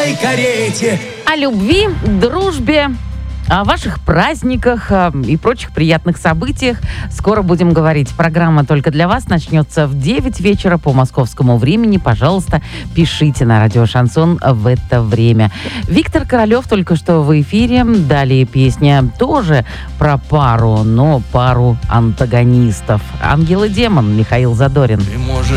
белой карете. О любви, дружбе, о ваших праздниках и прочих приятных событиях скоро будем говорить. Программа «Только для вас» начнется в 9 вечера по московскому времени. Пожалуйста, пишите на радио «Шансон» в это время. Виктор Королев только что в эфире. Далее песня тоже про пару, но пару антагонистов. «Ангел и демон», Михаил Задорин. Ты можешь